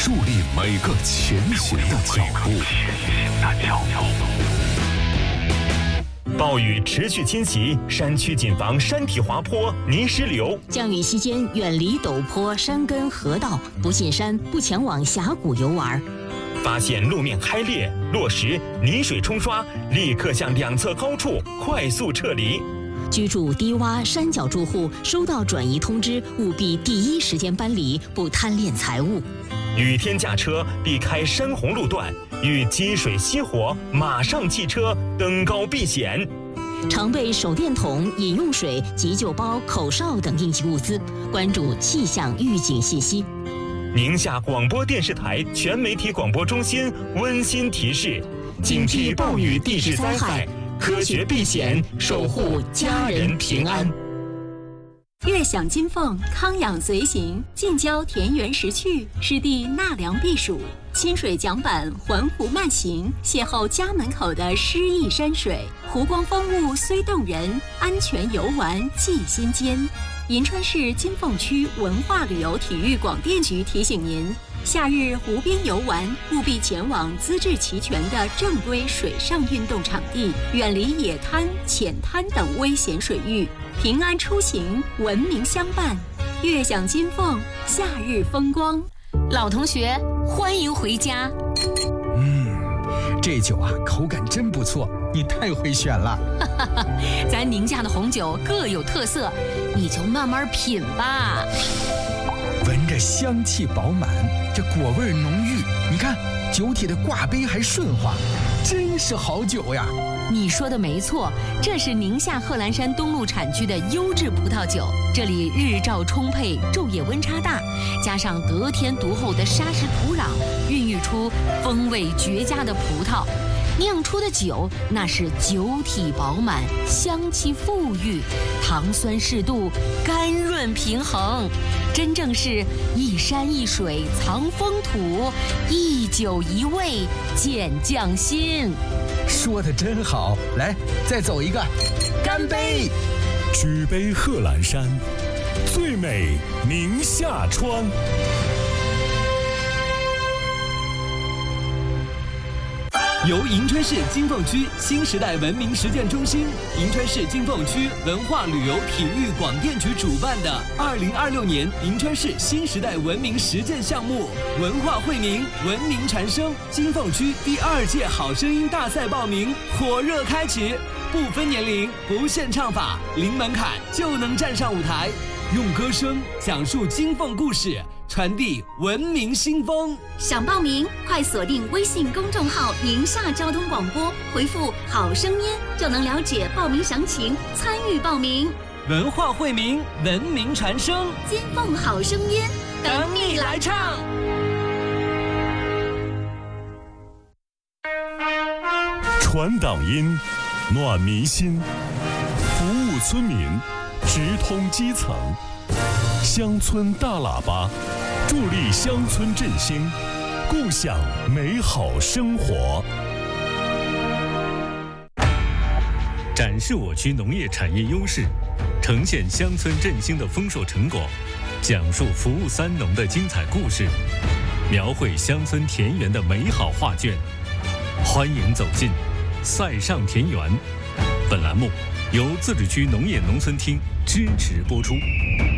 助力每个前行的脚步。 暴雨持续侵袭，山区谨防山体滑坡、泥石流。 降雨期间远离陡坡、山根、河道，不进山，不前往峡谷游玩。 发现路面开裂、落石、泥水冲刷，立刻向两侧高处快速撤离。 居住低洼山脚住户收到转移通知，务必第一时间搬离，不贪恋财物。 雨天驾车避开山洪路段，遇积水熄火马上弃车，登高避险。 常备手电筒、饮用水、急救包、口哨等应急物资，关注气象预警信息。 宁夏广播电视台全媒体广播中心温馨提示：警惕暴雨地质灾害，科学避险，守护家人平安。 悦享金凤，康养随行，近郊田园识趣，湿地纳凉避暑，清水桨板环湖慢行，邂逅家门口的诗意山水，湖光风物虽动人，安全游玩记心间。银川市金凤区文化旅游体育广电局提醒您，夏日湖边游玩，务必前往资质齐全的正规水上运动场地，远离野滩、浅滩等危险水域，平安出行，文明相伴。悦享金凤，夏日风光。 老同学，欢迎回家。 这酒啊，口感真不错，你太会选了。 咱宁夏的红酒各有特色，你就慢慢品吧。 闻着香气饱满，这果味浓郁，你看酒体的挂杯还顺滑，真是好酒呀。 你说的没错，这是宁夏贺兰山东路产区的优质葡萄酒，这里日照充沛，昼夜温差大，加上得天独厚的砂石土壤，孕育出风味绝佳的葡萄，酿出的酒那是酒体饱满，香气馥郁，糖酸适度，甘润平衡，真正是一山一水藏风土，一酒一味见匠心。 说得真好，来，再走一个，干杯！ 举杯贺兰山，最美宁夏川。 由银川市金凤区新时代文明实践中心、银川市金凤区文化旅游体育广电局主办的2026年银川市新时代文明实践项目“文化惠民，文明传声”金凤区第2届好声音大赛报名火热开启，不分年龄，不限唱法，零门槛就能站上舞台，用歌声讲述金凤故事，传递文明新风。 想报名，快锁定微信公众号“宁夏交通广播”，回复“好声音”就能了解报名详情，参与报名。 文化惠民，文明传声， 金凤好声音， 等你来唱。 传党音，暖民心，服务村民，直通基层。乡村大喇叭，助力乡村振兴，共享美好生活。 展示我区农业产业优势，呈现乡村振兴的丰硕成果，讲述服务三农的精彩故事，描绘乡村田园的美好画卷。欢迎走进塞上田园。本栏目由自治区农业农村厅支持播出。